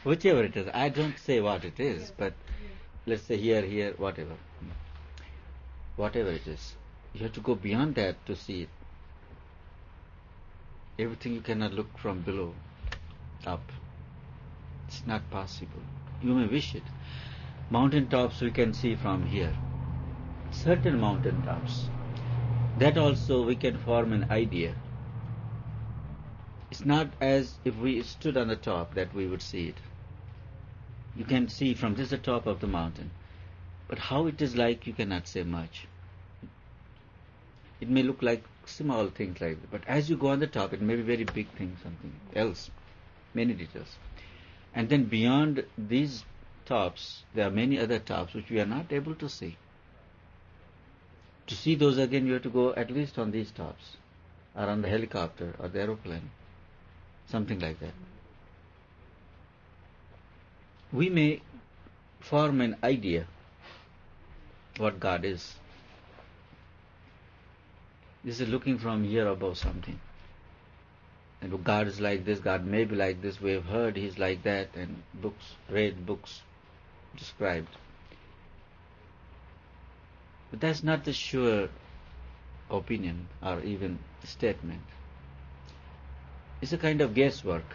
Whichever it is. I don't say what it is, but let's say here, whatever. Whatever it is. You have to go beyond that to see it. Everything you cannot look from below up. It's not possible. You may wish it. Mountain tops we can see from here. Certain mountain tops. That also we can form an idea. It's not as if we stood on the top that we would see it. You can see from this the top of the mountain. But how it is like, you cannot say much. It may look like small things like that, but as you go on the top, it may be very big things, something else, many details. And then beyond these tops, there are many other tops which we are not able to see. To see those again, you have to go at least on these tops, or on the helicopter, or the aeroplane, something like that. We may form an idea what God is. This is looking from here above something. And God is like this, God may be like this, we have heard He's like that, and read books described. But that's not the sure opinion or even statement. It's a kind of guesswork.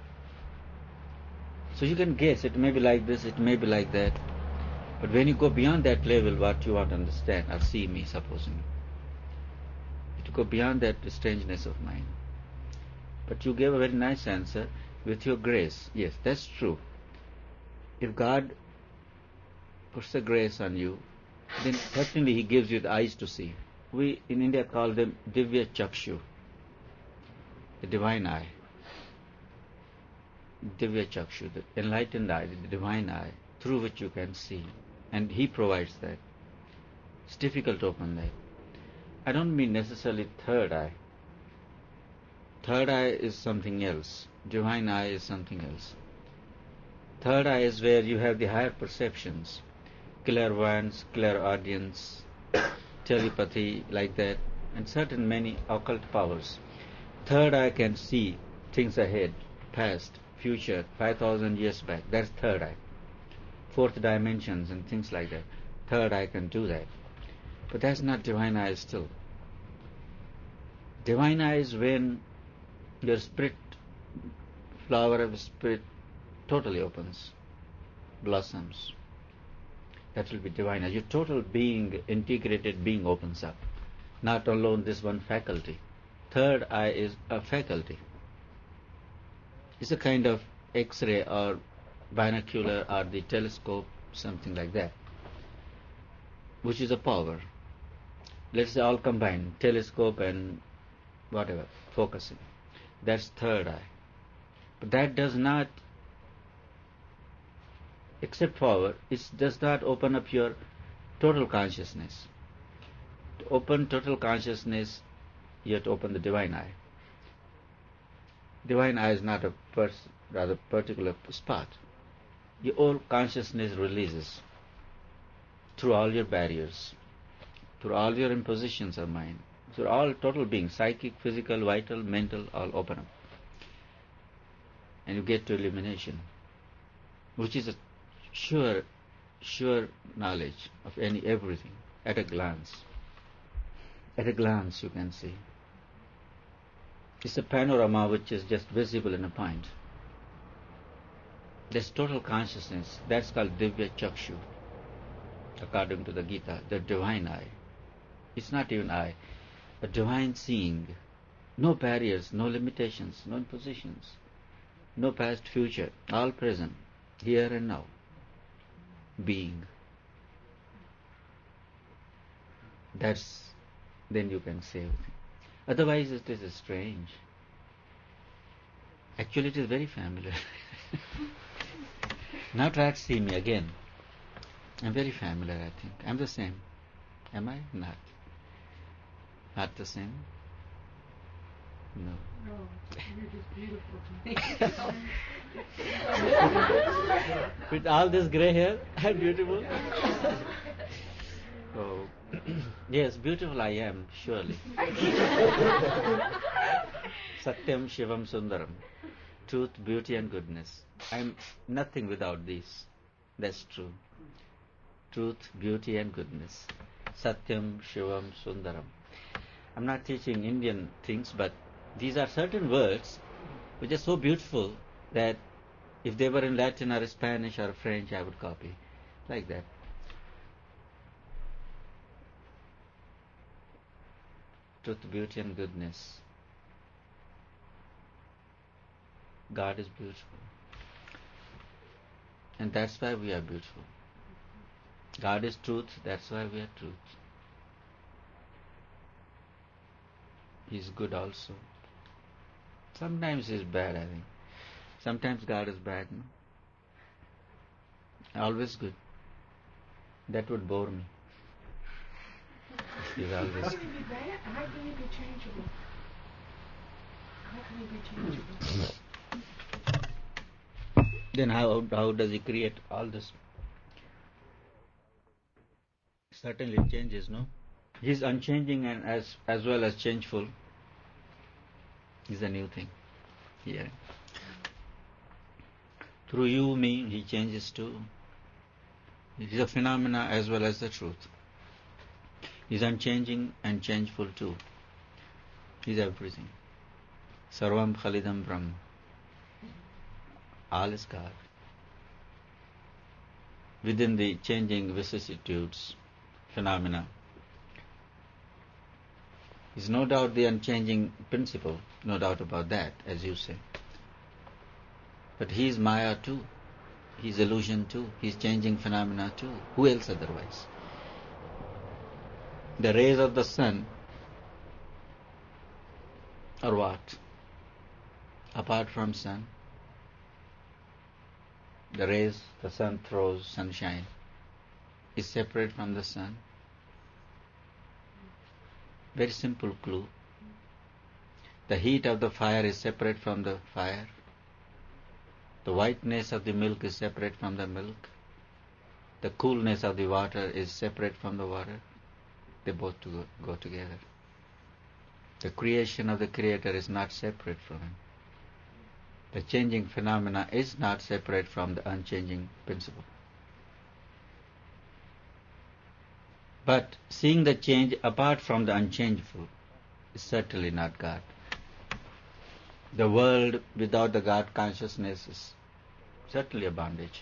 So you can guess, it may be like this, it may be like that. But when you go beyond that level, what you want to understand, or see me, supposing, to go beyond that strangeness of mind. But you gave a very nice answer with your grace. Yes, that's true. If God puts the grace on you, then certainly He gives you the eyes to see. We in India call them Divya Chakshu, the divine eye. Divya Chakshu, the enlightened eye, the divine eye, through which you can see. And He provides that. It's difficult to open that. I don't mean necessarily third eye. Third eye is something else. Divine eye is something else. Third eye is where you have the higher perceptions, clairvoyance, clairaudience, telepathy, like that, and certain many occult powers. Third eye can see things ahead, past, future, 5,000 years back. That's third eye. Fourth dimensions and things like that. Third eye can do that. But that's not divine eye still. Divine eye is when your spirit, flower of spirit, totally opens, blossoms. That will be divine eye. Your total being, integrated being opens up. Not alone this one faculty. Third eye is a faculty. It's a kind of X-ray or binocular or the telescope, something like that, which is a power. Let's say all combined, telescope and whatever, focusing. That's third eye. But that does not, except power, it does not open up your total consciousness. To open total consciousness, you have to open the divine eye. Divine eye is not a rather particular spot. Your whole consciousness releases through all your barriers, through all your impositions of mind, through all total being, psychic, physical, vital, mental, all open up. And you get to illumination, which is a sure knowledge of everything at a glance. At a glance you can see. It's a panorama which is just visible in a point. That's total consciousness. That's called Divya Chakshu, according to the Gita, the divine eye. It's not even eye, but divine seeing. No barriers, no limitations, no impositions, no past, future, all present, here and now. Being. Then you can say everything. Otherwise it is strange. Actually it is very familiar. Now try to see me again. I'm very familiar, I think. I'm the same. Am I? Not. Not the same? No. No, you're just beautiful to me. With all this grey hair, I'm beautiful. Oh, yes, beautiful I am, surely. Satyam Shivam Sundaram. Truth, beauty and goodness. I am nothing without these. That's true. Truth, beauty and goodness. Satyam, Shivam, Sundaram. I'm not teaching Indian things, but these are certain words which are so beautiful that if they were in Latin or Spanish or French, I would copy. Like that. Truth, beauty and goodness. God is beautiful. And that's why we are beautiful. God is truth, that's why we are truth. He's good also. Sometimes he's bad, I think. Sometimes God is bad, no? Always good. That would bore me. He's How always can he be bad? How can he be changeable? How can he be changeable? Then how does he create all this? Certainly it changes, no? He's unchanging and as well as changeful is a new thing here. Through you, me, he changes too. He's a phenomena as well as the truth. He's unchanging and changeful too. He's everything. Sarvam Khalidam Brahma. All is God. Within the changing vicissitudes, phenomena, is no doubt the unchanging principle, no doubt about that, as you say. But he is Maya too. He is illusion too. He is changing phenomena too. Who else otherwise? The rays of the sun are what? Apart from sun, the rays the sun throws, sunshine, is separate from the sun. Very simple clue. The heat of the fire is separate from the fire. The whiteness of the milk is separate from the milk. The coolness of the water is separate from the water. They both go together. The creation of the Creator is not separate from Him. The changing phenomena is not separate from the unchanging principle. But seeing the change apart from the unchangeable is certainly not God. The world without the God consciousness is certainly a bondage.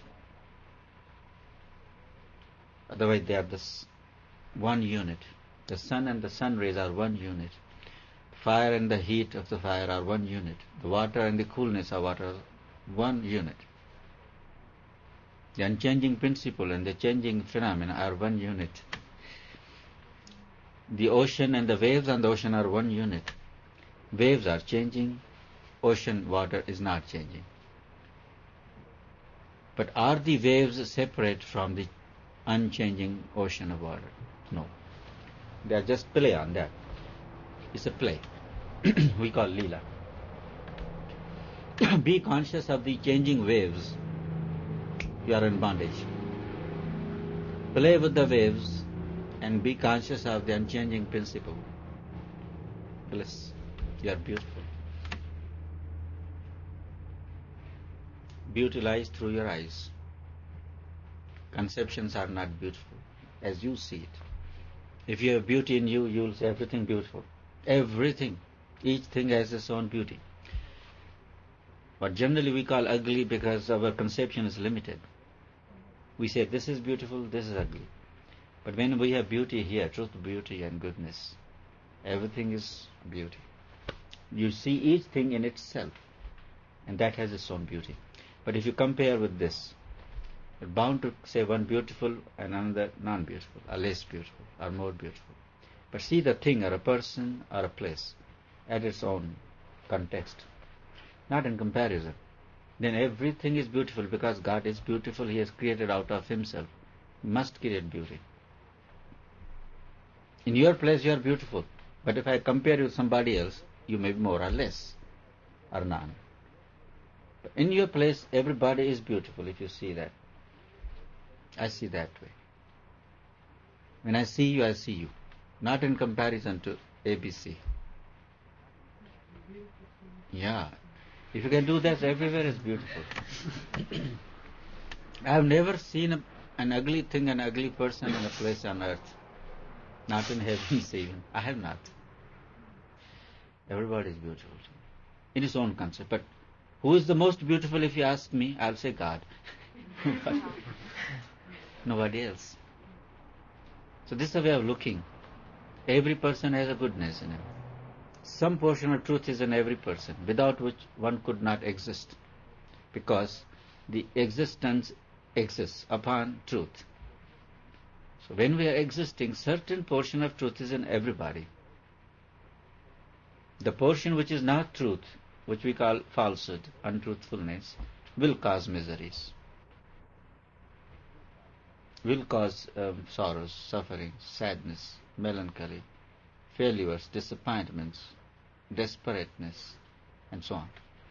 Otherwise they are this one unit. The sun and the sun rays are one unit. Fire and the heat of the fire are one unit. The water and the coolness of water are one unit. The unchanging principle and the changing phenomena are one unit. The ocean and the waves on the ocean are one unit. Waves are changing, ocean water is not changing. But are the waves separate from the unchanging ocean of water? No. They are just play on that. It's a play. We call Leela. Be conscious of the changing waves. You are in bondage. Play with the waves and be conscious of the unchanging principle. Bliss. You are beautiful. Beauty lies through your eyes. Conceptions are not beautiful as you see it. If you have beauty in you, you will say everything beautiful. Everything. Each thing has its own beauty. But generally we call ugly because our conception is limited. We say this is beautiful, this is ugly. But when we have beauty here, truth, beauty and goodness, everything is beauty. You see each thing in itself, and that has its own beauty. But if you compare with this, you're bound to say one beautiful and another non-beautiful, or less beautiful, or more beautiful. But see the thing, or a person, or a place, at its own context, not in comparison. Then everything is beautiful because God is beautiful. He has created out of Himself. He must create beauty. In your place you are beautiful, but if I compare you with somebody else, you may be more or less, or none. But in your place everybody is beautiful if you see that. I see that way. When I see you, not in comparison to ABC. Yeah. If you can do that, everywhere is beautiful. I have never seen an ugly thing, an ugly person in a place on earth. Not in heavens even. I have not. Everybody is beautiful in his own concept. But who is the most beautiful if you ask me? I'll say God. Nobody else. So this is a way of looking. Every person has a goodness in him. Some portion of truth is in every person, without which one could not exist, because the existence exists upon truth. So when we are existing, certain portion of truth is in everybody. The portion which is not truth, which we call falsehood, untruthfulness, will cause miseries, will cause sorrows, suffering, sadness, melancholy, failures, disappointments, desperateness, and so on.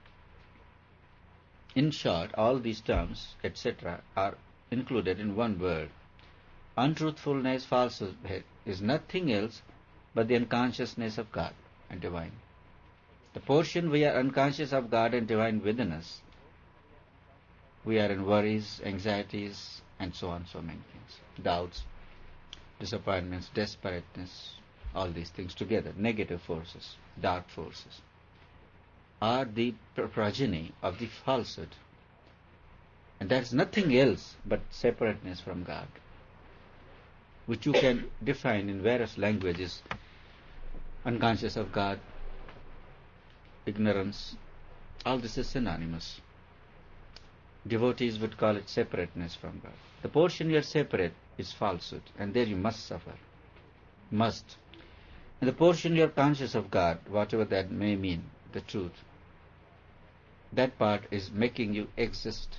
In short, all these terms, etc., are included in one word. Untruthfulness, falsehood, is nothing else but the unconsciousness of God and divine. The portion we are unconscious of God and divine within us, we are in worries, anxieties, and so on, so many things. Doubts, disappointments, desperateness, all these things together, negative forces, dark forces, are the progeny of the falsehood. And that is nothing else but separateness from God, which you can define in various languages: unconscious of God, ignorance. All this is synonymous. Devotees would call it separateness from God. The portion you are separate is falsehood, and there you must suffer. Must. And the portion you are conscious of God, whatever that may mean, the truth, that part is making you exist.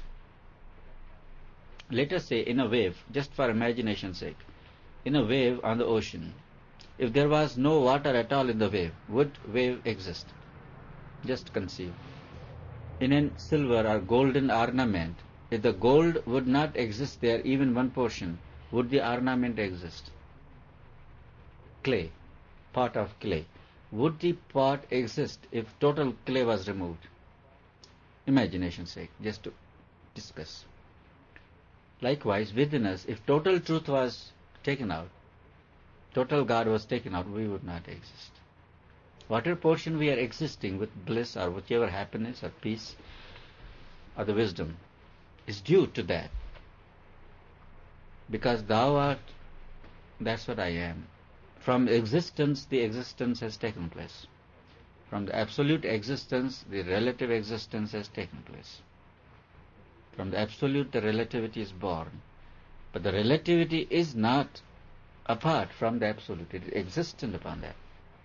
Let us say in a wave, just for imagination's sake, in a wave on the ocean, if there was no water at all in the wave, would wave exist? Just conceive. In a silver or golden ornament, if the gold would not exist there, even one portion, would the ornament exist? Clay, pot of clay. Would the pot exist if total clay was removed? Imagination's sake, just to discuss. Likewise, within us, if total truth was taken out, total God was taken out, we would not exist. Whatever portion we are existing with bliss or whichever happiness or peace or the wisdom is due to that. Because thou art, that's what I am. From existence, the existence has taken place. From the absolute existence, the relative existence has taken place. From the absolute, the relativity is born. But the relativity is not apart from the absolute. It is existent upon that.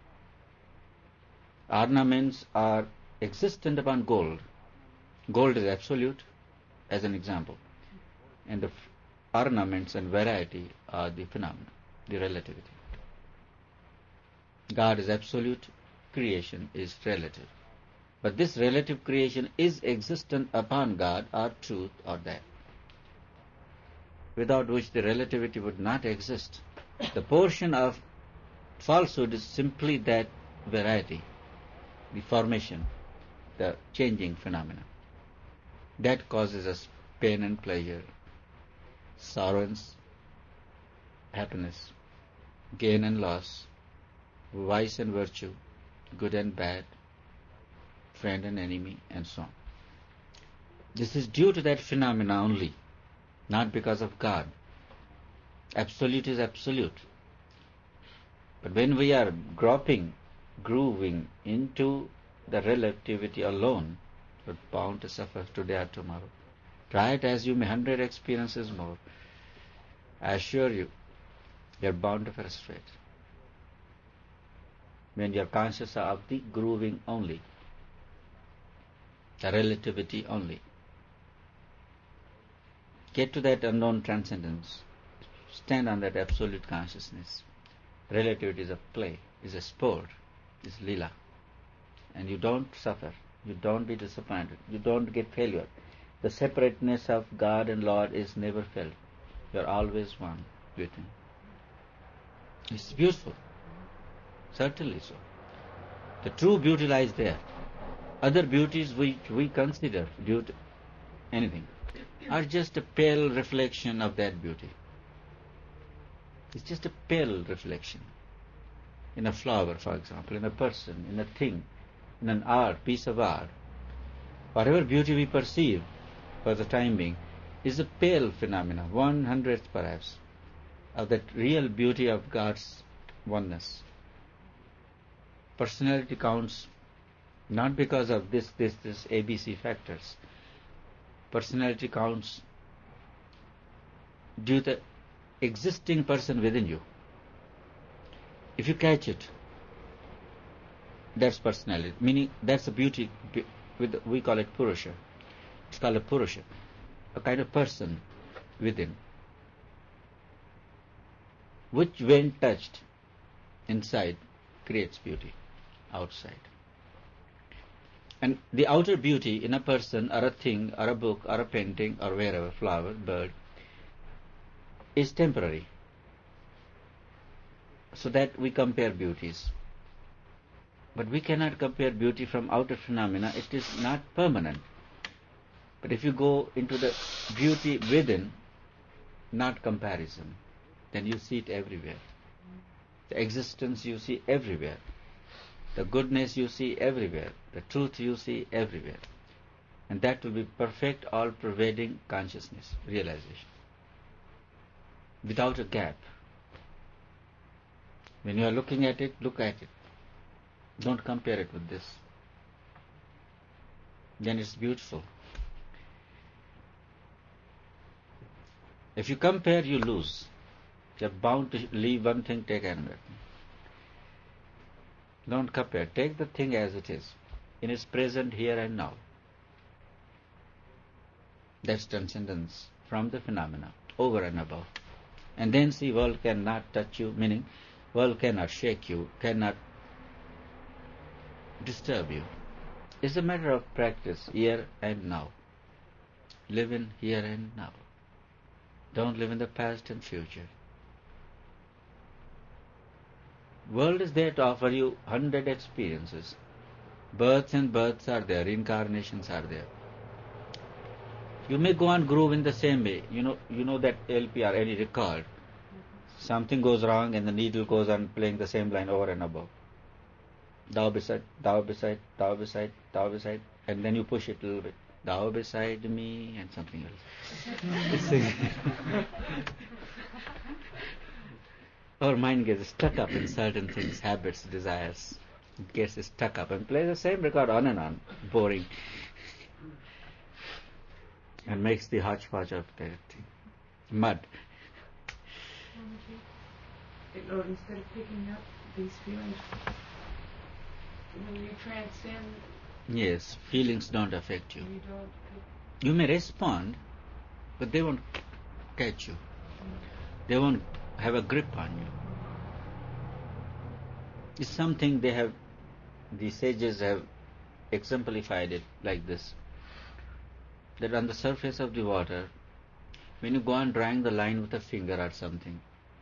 Ornaments are existent upon gold. Gold is absolute, as an example. And the ornaments and variety are the phenomena, the relativity. God is absolute, creation is relative. But this relative creation is existent upon God or truth or that, without which the relativity would not exist. The portion of falsehood is simply that variety, the formation, the changing phenomena. That causes us pain and pleasure, sorrow and happiness, gain and loss, vice and virtue, good and bad, friend and enemy, and so on. This is due to that phenomena only, not because of God. Absolute is absolute. But when we are grooving into the relativity alone, we're bound to suffer today or tomorrow. Try it as you may, 100 experiences more. I assure you, you're bound to frustrate. When you're conscious of the grooving only, the relativity only. Get to that unknown transcendence. Stand on that absolute consciousness. Relativity is a play, is a sport, is lila. And you don't suffer, you don't be disappointed, you don't get failure. The separateness of God and Lord is never felt. You are always one with Him. It's beautiful. Certainly so. The true beauty lies there. Other beauties which we consider beauty, anything, are just a pale reflection of that beauty. It's just a pale reflection. In a flower, for example, in a person, in a thing, in an art, piece of art. Whatever beauty we perceive for the time being is a pale phenomena, 1/100th perhaps, of that real beauty of God's oneness. Personality counts not because of this ABC factors. Personality counts due to the existing person within you. If you catch it, that's personality, meaning that's a beauty, we call it Purusha. It's called a Purusha, a kind of person within, which when touched inside creates beauty outside. And the outer beauty in a person or a thing or a book or a painting or wherever, flower, bird, is temporary. So that we compare beauties. But we cannot compare beauty from outer phenomena. It is not permanent. But if you go into the beauty within, not comparison, then you see it everywhere. The existence you see everywhere. The goodness you see everywhere. The truth you see everywhere. And that will be perfect, all-pervading consciousness, realization. Without a gap. When you are looking at it, look at it. Don't compare it with this. Then it's beautiful. If you compare, you lose. You're bound to leave one thing, take another. Don't compare. Take the thing as it is, in its present, here and now. That's transcendence from the phenomena, over and above. And then see, world cannot touch you, meaning world cannot shake you, cannot disturb you. It's a matter of practice, here and now. Live in here and now. Don't live in the past and future. World is there to offer you 100 experiences. Births and births are there, reincarnations are there. You may go on groove in the same way. You know that LP or any record. Something goes wrong and the needle goes on playing the same line over and above. Thou beside, thou beside, thou beside, thou beside, and then you push it a little bit. Thou beside me and something else. Our mind gets stuck up in certain things, habits, desires. It gets stuck up and plays the same record on and on, boring, and makes the hodgepodge of that thing. Mud. Lord, instead of picking up these feelings, when you transcend, Yes, feelings don't affect you. you don't. You may respond, but they won't catch you. They won't have a grip on you. It's something the sages have exemplified it like this. That on the surface of the water, when you go on drawing the line with a finger or something,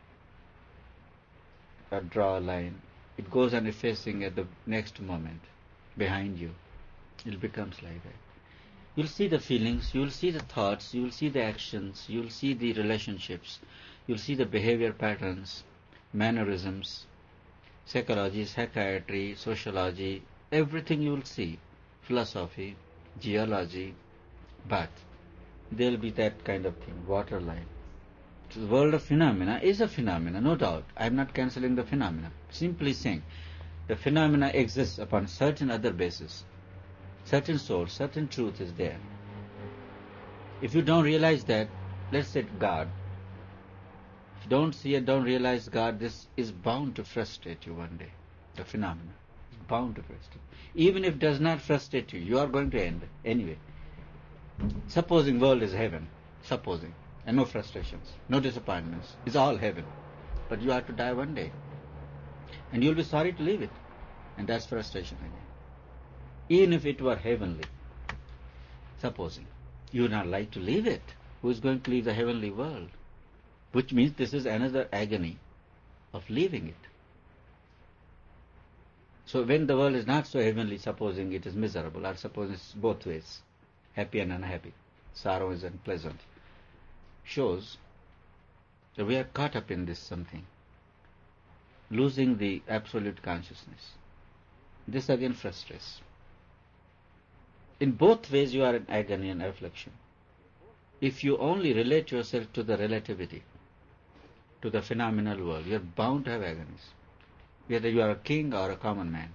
or draw a line, it goes on effacing at the next moment behind you. It becomes like that. You'll see the feelings, you'll see the thoughts, you'll see the actions, you'll see the relationships, you'll see the behavior patterns, mannerisms, psychology, psychiatry, sociology, everything you'll see, philosophy, geology, but there'll be that kind of thing, water line. So the world of phenomena is a phenomena, no doubt. I'm not cancelling the phenomena. Simply saying the phenomena exists upon certain other basis. Certain source, certain truth is there. If you don't realize that, let's say God. If you don't see it, don't realize God, this is bound to frustrate you one day. The phenomena is bound to frustrate. Even if it does not frustrate you, you are going to end anyway. Supposing world is heaven, supposing, and no frustrations, no disappointments, it's all heaven. But you have to die one day. And you'll be sorry to leave it. And that's frustration again. Even if it were heavenly, supposing, you would not like to leave it. Who is going to leave the heavenly world? Which means this is another agony of leaving it. So when the world is not so heavenly, supposing it is miserable, or suppose it's both ways, happy and unhappy, sorrow is unpleasant, shows that we are caught up in this something, losing the absolute consciousness. This again frustrates. In both ways you are in agony and affliction. If you only relate yourself to the relativity, to the phenomenal world, you are bound to have agonies, whether you are a king or a common man.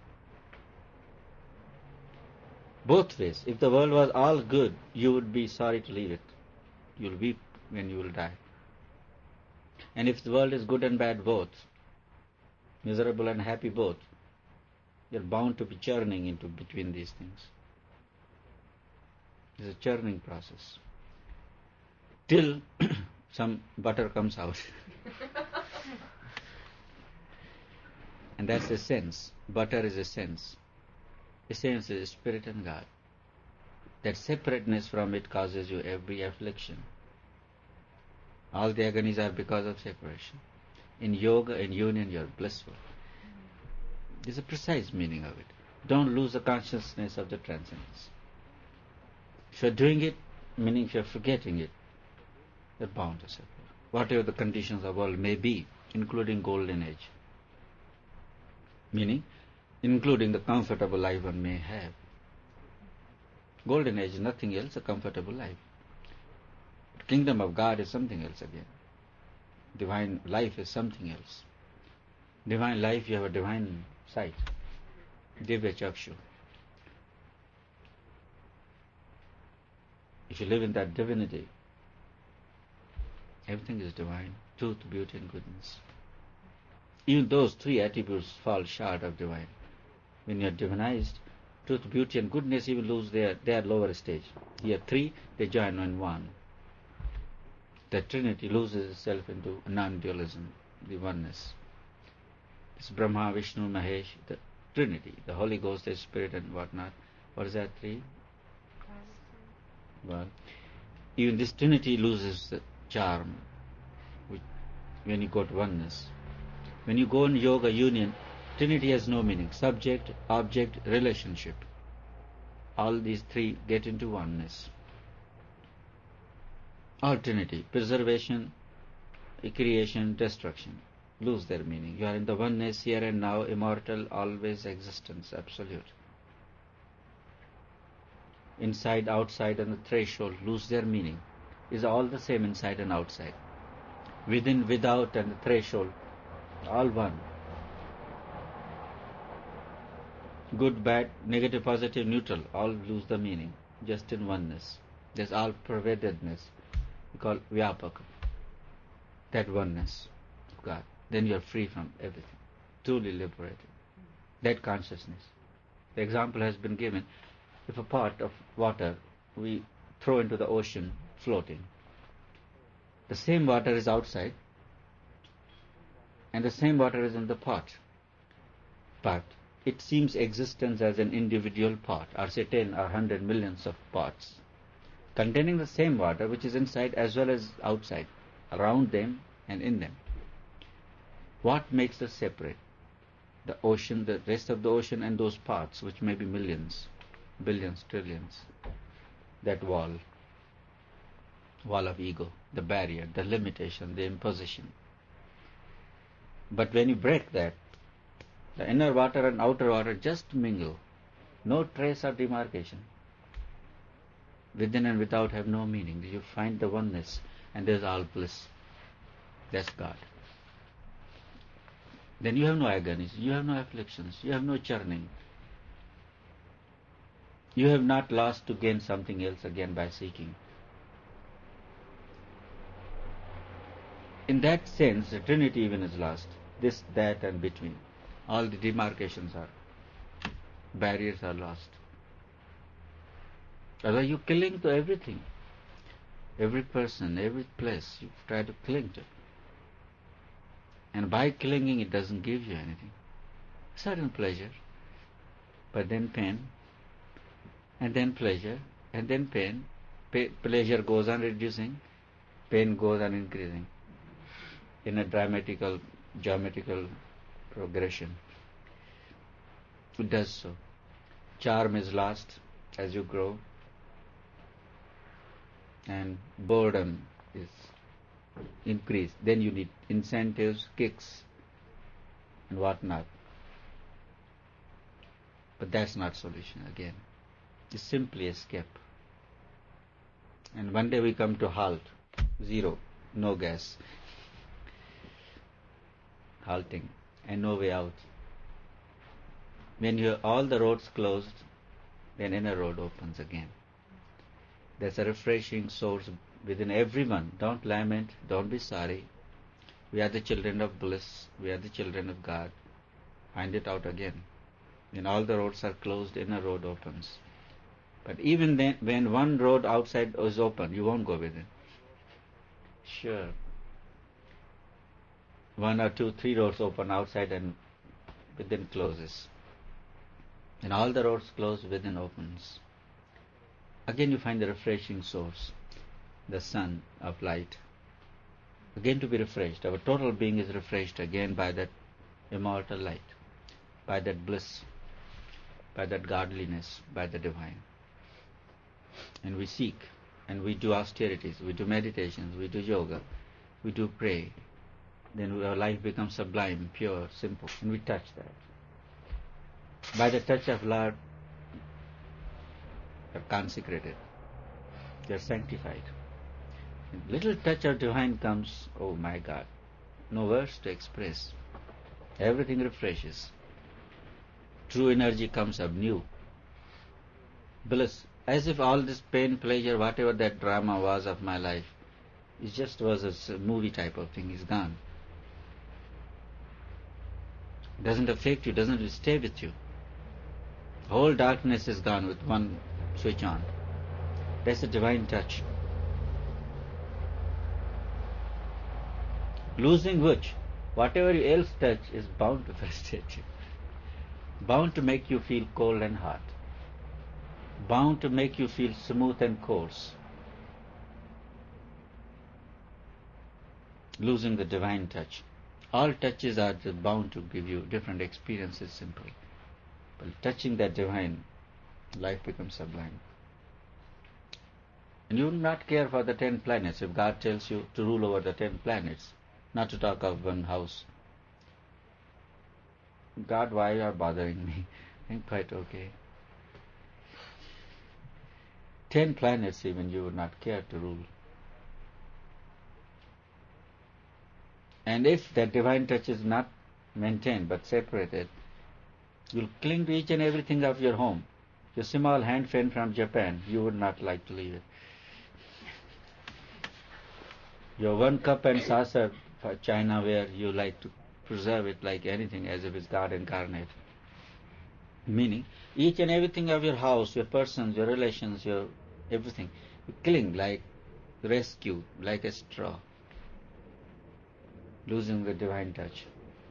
Both ways. If the world was all good, you would be sorry to leave it. You will weep when you will die. And if the world is good and bad both, miserable and happy both, you are bound to be churning into between these things. It's a churning process. Till some butter comes out. And that's the sense. Butter is a sense. Essence is spirit and God. That separateness from it causes you every affliction. All the agonies are because of separation. In yoga, in union, you are blissful. This is a precise meaning of it. Don't lose the consciousness of the transcendence. If you are doing it, meaning if you are forgetting it, you are bound to separate. Whatever the conditions of the world may be, including golden age. Meaning, including the comfortable life one may have. Golden age is nothing else, a comfortable life. The kingdom of God is something else again. Divine life is something else. Divine life, you have a divine sight. Divya Chakshu. If you live in that divinity, everything is divine. Truth, beauty and goodness. Even those three attributes fall short of divine. When you are divinized, truth, beauty and goodness even lose their lower stage. Here three, they join in one. The Trinity loses itself into non-dualism, the oneness. It's Brahma, Vishnu, Mahesh, the Trinity, the Holy Ghost, the Spirit and whatnot. What is that three? Well, even this Trinity loses the charm when you go to oneness. When you go in yoga union, Trinity has no meaning. Subject, object, relationship. All these three get into oneness. All Trinity, preservation, creation, destruction, lose their meaning. You are in the oneness, here and now, immortal, always existence, absolute. Inside, outside and the threshold lose their meaning. Is all the same inside and outside. Within, without and the threshold, all one. Good, bad, negative, positive, neutral, all lose the meaning. Just in oneness. There's all pervadedness. We call Vyapaka. That oneness of God. Then you are free from everything. Truly liberated. That consciousness. The example has been given. If a pot of water we throw into the ocean floating, the same water is outside and the same water is in the pot. But it seems existence as an individual pot, or say 10 or 100 millions of pots, containing the same water which is inside as well as outside, around them and in them. What makes us separate? The ocean, the rest of the ocean and those pots, which may be millions, billions, trillions. That wall of ego, the barrier, the limitation, the imposition. But when you break that, the inner water and outer water just mingle. No trace of demarcation. Within and without have no meaning. You find the oneness and there's all bliss. That's God. Then you have no agonies, you have no afflictions, you have no churning. You have not lost to gain something else again by seeking. In that sense, the Trinity even is lost. This, that and between. All the demarcations are, barriers are lost. Otherwise you cling to everything. Every person, every place, you try to cling to. And by clinging it doesn't give you anything. Certain pleasure, but then pain, and then pleasure, and then pain. Pleasure goes on reducing, pain goes on increasing in a geometrical progression. It does so. Charm is lost as you grow, and boredom is increased. Then you need incentives, kicks, and whatnot. But that's not solution again. It's simply escape. And one day we come to halt, zero, no gas, halting, and no way out. When you have all the roads closed, then inner road opens again. There's a refreshing source within everyone. Don't lament, don't be sorry. We are the children of bliss, we are the children of God. Find it out again. When all the roads are closed, inner road opens. But even then, when one road outside is open, you won't go within. Sure. 1 or 2, 3 roads open outside and within closes. And all the roads close, within opens. Again you find the refreshing source, the sun of light. Again to be refreshed. Our total being is refreshed again by that immortal light, by that bliss, by that godliness, by the divine. And we seek, and we do austerities, we do meditations, we do yoga, we do pray. Then our life becomes sublime, pure, simple, and we touch that. By the touch of Lord, you are consecrated, you are sanctified. And little touch of divine comes, oh my God, no words to express. Everything refreshes. True energy comes up new. Bliss, as if all this pain, pleasure, whatever that drama was of my life, it just was a movie type of thing, is gone. Doesn't affect you, doesn't stay with you. Whole darkness is gone with one switch on. That's a divine touch. Losing which, whatever you else touch is bound to frustrate you, bound to make you feel cold and hot, bound to make you feel smooth and coarse. Losing the divine touch. All touches are bound to give you different experiences simply. But touching that divine, life becomes sublime. And you will not care for the 10 planets if God tells you to rule over the 10 planets, not to talk of one house. God, why you are bothering me? I'm quite okay. 10 planets even you would not care to rule. And if that divine touch is not maintained but separated, you'll cling to each and everything of your home. Your small hand fan from Japan, you would not like to leave it. Your one cup and saucer for China ware, you like to preserve it like anything as if it's God incarnate. Meaning, each and everything of your house, your persons, your relations, your everything, you cling like rescue, like a straw, losing the divine touch.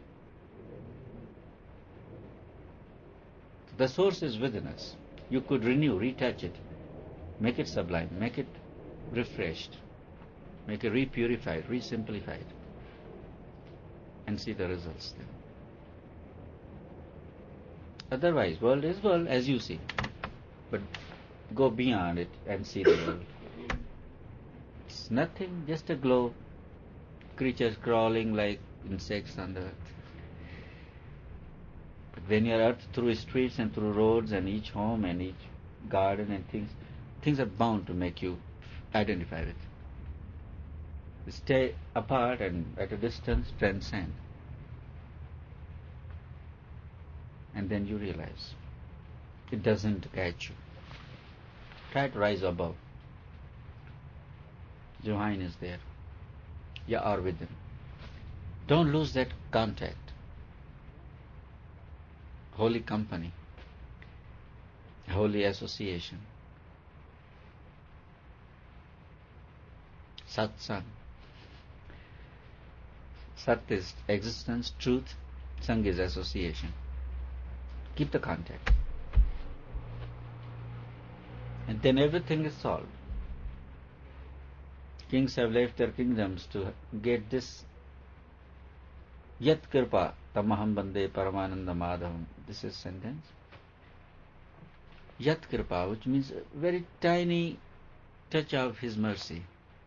The source is within us. You could renew, retouch it, make it sublime, make it refreshed, make it repurified, resimplified, and see the results then. Otherwise, world is world as you see, but go beyond it and see the world. It's nothing, just a globe, creatures crawling like insects on the earth. But when you are through streets and through roads and each home and each garden and things are bound to make you identify with. Stay apart and at a distance transcend. And then you realize it doesn't catch you. Try to rise above. Divine is there. You are within. Don't lose that contact. Holy company, holy association, satsang. Sat is existence, truth, sang is association. Keep the contact. And then everything is solved. Kings have left their kingdoms to get this Yat Kripa, Tamaham Bande Paramananda Madhavam. This is sentence. Yat Kripa, which means a very tiny touch of His mercy,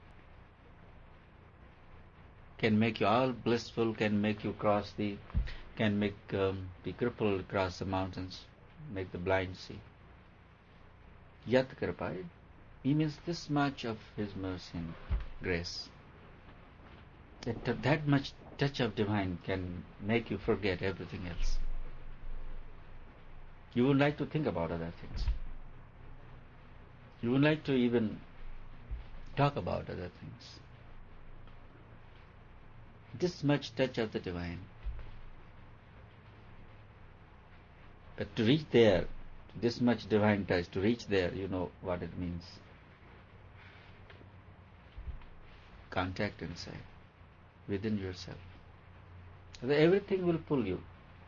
can make you all blissful, can make you can make be crippled across the mountains, make the blind see. Yat Kripa, he means this much of His mercy and grace. That much touch of divine can make you forget everything else. You wouldn't like to think about other things. You wouldn't like to even talk about other things. This much touch of the divine. But to reach there, this much divine touch, to reach there, you know what it means. Contact inside, within yourself. Everything will pull you.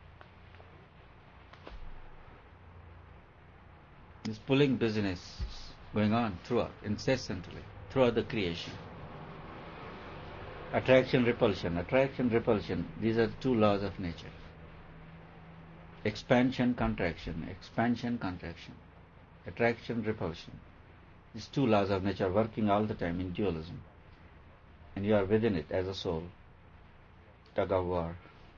This pulling business going on throughout, incessantly, throughout the creation. Attraction, repulsion, these are the two laws of nature. Expansion, contraction, attraction, repulsion. These two laws of nature are working all the time in dualism. And you are within it as a soul. Tug of war.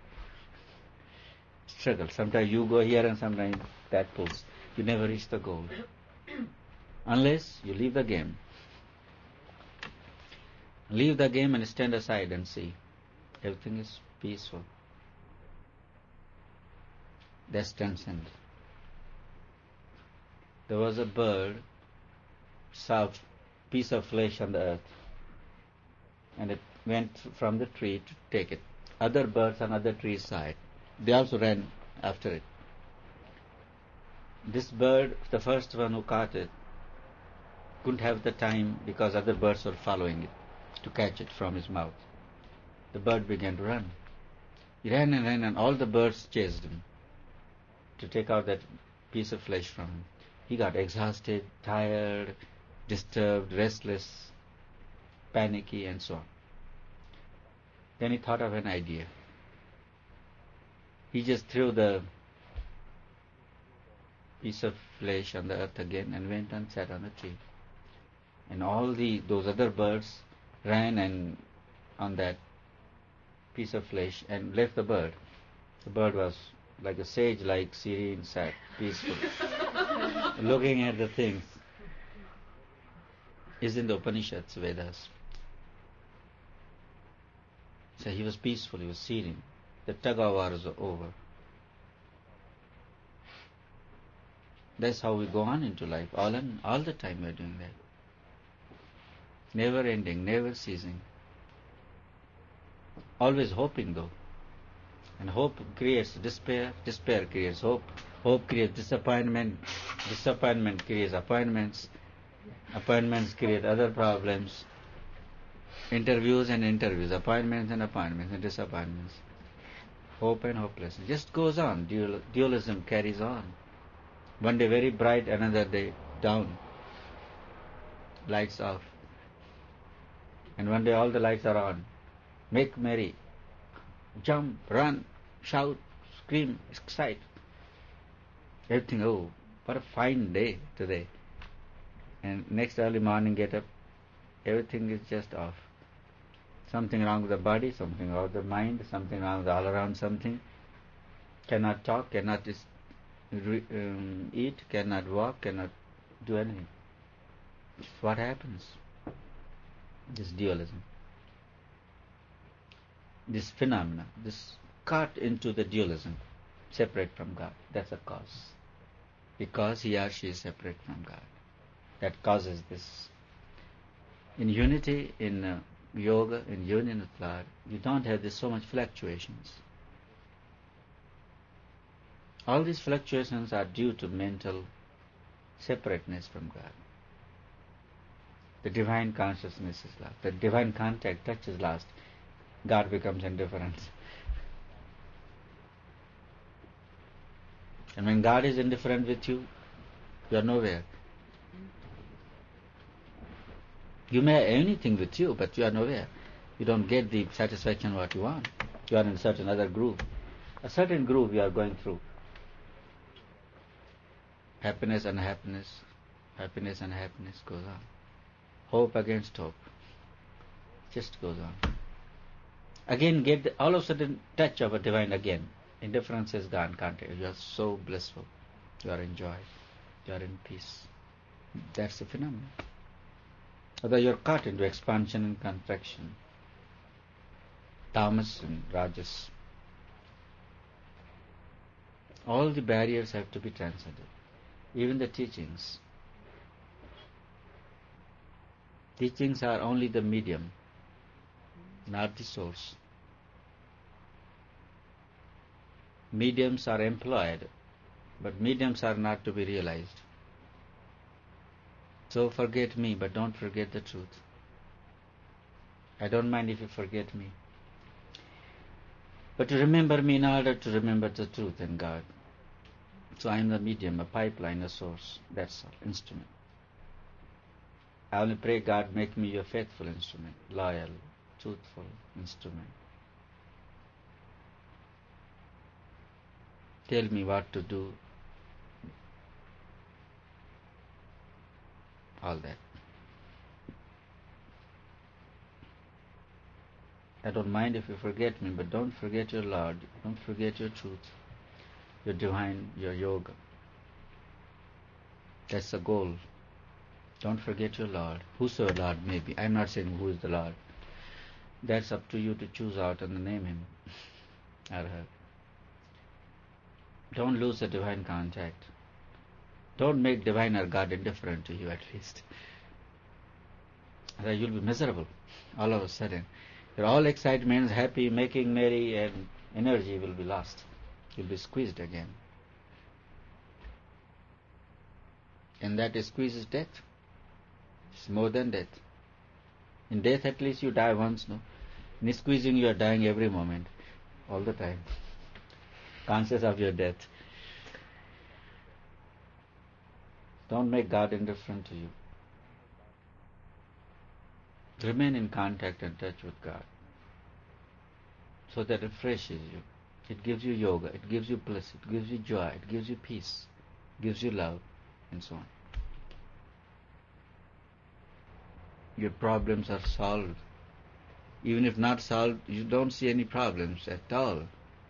Struggle. Sometimes you go here and sometimes that pulls. You never reach the goal. Unless you leave the game. Leave the game and stand aside and see. Everything is peaceful. That's transcendent. There was a bird, saw a piece of flesh on the earth, and it went from the tree to take it. Other birds on other trees saw it. They also ran after it. This bird, the first one who caught it, couldn't have the time because other birds were following it to catch it from his mouth. The bird began to run. He ran and all the birds chased him to take out that piece of flesh from him. He got exhausted, tired, disturbed, restless, panicky, and so on. Then he thought of an idea. He just threw the piece of flesh on the earth again and went and sat on a tree. And all those other birds ran and on that piece of flesh and left the bird. The bird was like a sage, like serene, sat, peaceful, looking at the things. Is in the Upanishads, Vedas. So he was peaceful, he was serene. The tug of war was over. That's how we go on into life. All the time we're doing that. Never ending, never ceasing. Always hoping though. And hope creates despair, despair creates hope, hope creates disappointment, disappointment creates appointments, appointments create other problems, interviews and interviews, appointments and disappointments. Hope and hopelessness. Just goes on. Dualism carries on. One day very bright, another day down. Lights off. And one day all the lights are on. Make merry. Jump, run, shout, scream, excite. Everything, oh, what a fine day today. And next early morning get up, everything is just off. Something wrong with the body, something wrong with the mind, something wrong with all around something. Cannot talk, cannot eat, cannot walk, cannot do anything. It's what happens. This dualism. This phenomena, this caught into the dualism, separate from God. That's a cause. Because he or she is separate from God. That causes this. In unity, in yoga, in union with Lord, you don't have this so much fluctuations. All these fluctuations are due to mental separateness from God. The divine consciousness is lost. The divine contact, touch is lost. God becomes indifferent. And when God is indifferent with you, you are nowhere. You may have anything with you, but you are nowhere. You don't get the satisfaction what you want. You are in a certain other groove. A certain groove you are going through. Happiness, unhappiness, happiness, unhappiness goes on. Hope against hope. Just goes on. Again, all of a sudden touch of a divine again. Indifference is gone, contact. You are so blissful. You are in joy. You are in peace. That's the phenomenon. Although you are caught into expansion and contraction, tamas and rajas. All the barriers have to be transcended. Even the teachings. Teachings are only the medium, not the source. Mediums are employed, but mediums are not to be realized. So forget me, but don't forget the truth. I don't mind if you forget me. But remember me in order to remember the truth and God. So I am the medium, a pipeline, a source. That's all, instrument. I only pray God make me a faithful instrument, loyal, truthful instrument. Tell me what to do. All that. I don't mind if you forget me, but don't forget your Lord. Don't forget your truth, your divine, your yoga. That's the goal. Don't forget your Lord, whosoever Lord may be. I'm not saying who is the Lord. That's up to you to choose out and name him or her. Don't lose the divine contact. Don't make divine or God indifferent to you at least. Otherwise you'll be miserable all of a sudden. Your all excitement, happy, making merry, and energy will be lost. You'll be squeezed again. And that squeeze is death. It's more than death. In death at least you die once, no? In squeezing you are dying every moment, all the time. Conscious of your death. Don't make God indifferent to you. Remain in contact and touch with God. So that it refreshes you. It gives you yoga, it gives you bliss, it gives you joy, it gives you peace, it gives you love, and so on. Your problems are solved. Even if not solved, you don't see any problems at all.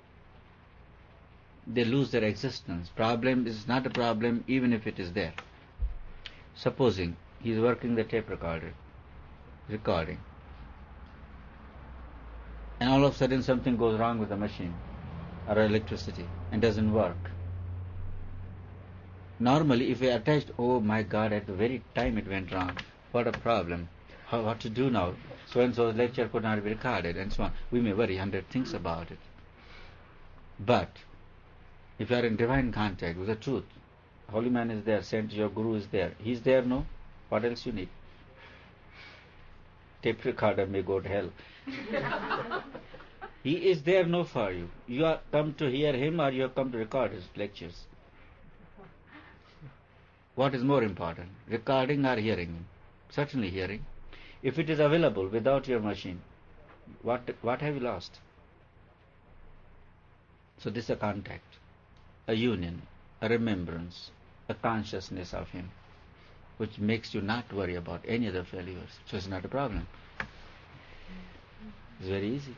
They lose their existence. Problem is not a problem even if it is there. Supposing he is working the tape recorder, recording, and all of a sudden something goes wrong with the machine or electricity and doesn't work. Normally, if we attached, oh my God, at the very time it went wrong, what a problem. What to do now? So-and-so's lecture could not be recorded, and so on. We may worry 100 things about it. But if you are in divine contact with the truth, holy man is there, saint, your guru is there. He is there, no? What else you need? Tape recorder may go to hell. He is there, no, for you. You are come to hear him or you have come to record his lectures. What is more important, recording or hearing him? Certainly hearing. If it is available without your machine, what have you lost? So this is a contact, a union, a remembrance, a consciousness of him, which makes you not worry about any other failures. So it's not a problem. It's very easy.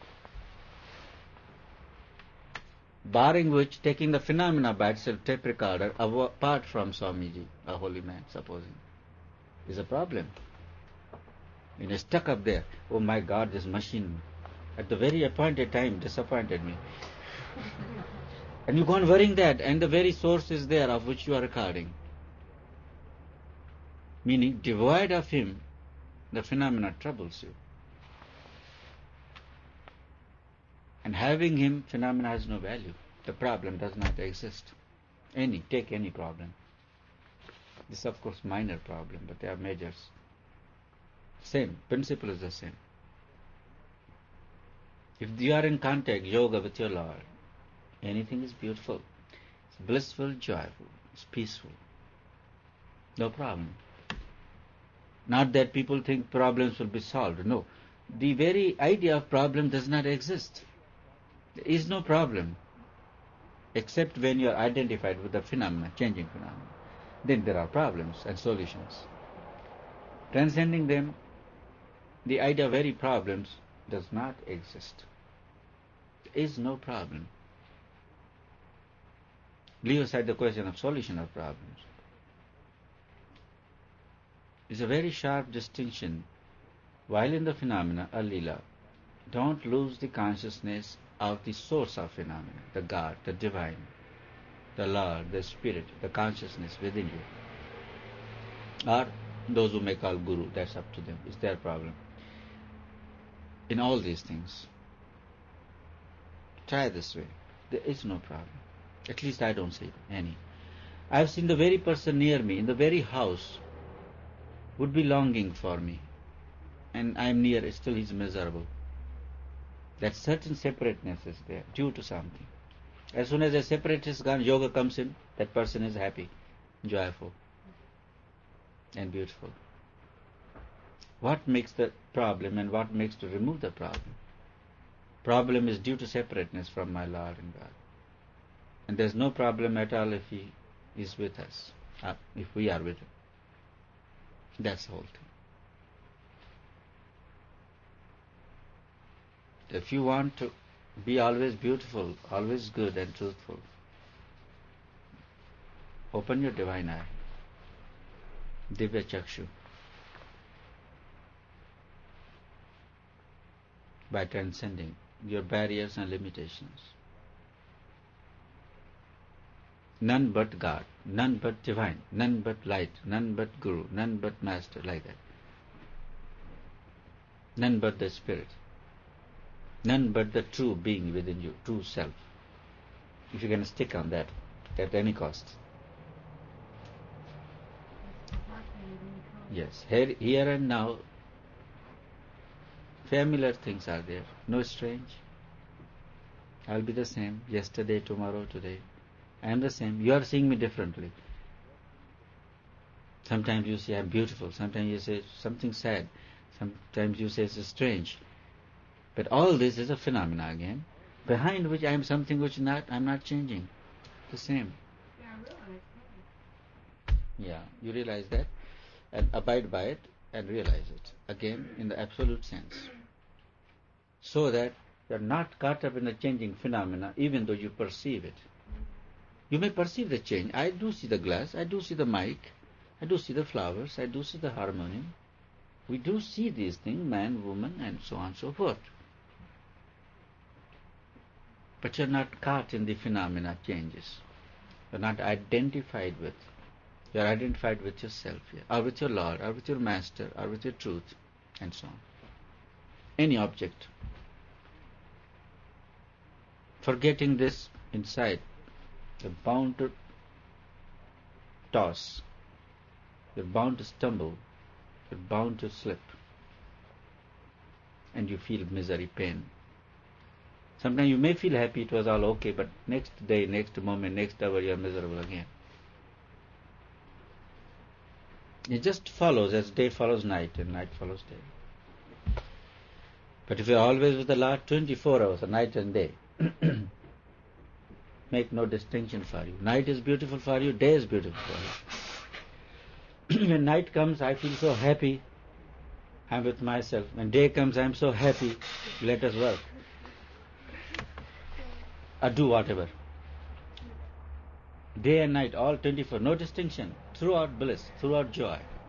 Barring which, taking the phenomena by itself, tape recorder, apart from Swamiji, a holy man, supposing, is a problem. When you're stuck up there, oh my God, this machine, at the very appointed time, disappointed me. And you go on worrying that, and the very source is there of which you are recording. Meaning, devoid of him, the phenomena troubles you. And having him, phenomena has no value. The problem does not exist. Take any problem. This is of course minor problem, but they are majors. Same, principle is the same. If you are in contact, yoga with your Lord, anything is beautiful. It's blissful, joyful, it's peaceful. No problem. Not that people think problems will be solved. No. The very idea of problem does not exist. There is no problem. except when you are identified with the phenomena, changing phenomena. Then there are problems and solutions. Transcending them, the idea of very problems does not exist. There is no problem. Leave aside the question of solution of problems. It's a very sharp distinction. While in the phenomena, Alila, don't lose the consciousness of the source of phenomena, the God, the divine, the Lord, the Spirit, the consciousness within you. Or those who may call Guru, that's up to them. It's their problem. In all these things, try this way. There is no problem. At least I don't see any. I've seen the very person near me, in the very house, would be longing for me. And I'm near, still he's miserable. That certain separateness is there, due to something. As soon as the separateness is gone, yoga comes in, that person is happy, joyful, and beautiful. What makes the problem and what makes to remove the problem? Problem is due to separateness from my Lord and God. And there's no problem at all if He is with us, if we are with Him. That's the whole thing. If you want to be always beautiful, always good and truthful, open your divine eye, Divya Chakshu, by transcending your barriers and limitations. None but God, none but divine, none but light, none but Guru, none but Master, like that. None but the Spirit. None but the true being within you, true self. If you can stick on that at any cost. Yes, here and now, familiar things are there, no strange. I'll be the same, yesterday, tomorrow, today. I am the same. You are seeing me differently. Sometimes you say I'm beautiful, sometimes you say something sad, sometimes you say it's strange. But all this is a phenomena again, behind which I am something which I'm not changing. The same. Yeah, I realize that. Yeah, you realize that and abide by it and realize it again in the absolute sense. So that you're not caught up in the changing phenomena even though you perceive it. You may perceive the change. I do see the glass, I do see the mic, I do see the flowers, I do see the harmonium. We do see these things, man, woman, and so on and so forth. But you're not caught in the phenomena changes. You're not identified with. You're identified with yourself here, or with your Lord, or with your Master, or with your truth, and so on. Any object. Forgetting this inside, you're bound to toss. You're bound to stumble. You're bound to slip. And you feel misery, pain. Sometimes you may feel happy, it was all okay, but next day, next moment, next hour, you are miserable again. It just follows as day follows night and night follows day. But if you are always with the Lord 24 hours, night and day, make no distinction for you. Night is beautiful for you, day is beautiful for you. When night comes, I feel so happy, I'm with myself. When day comes, I'm so happy, let us work. Or do whatever. Day and night, all 24, no distinction, throughout bliss, throughout joy.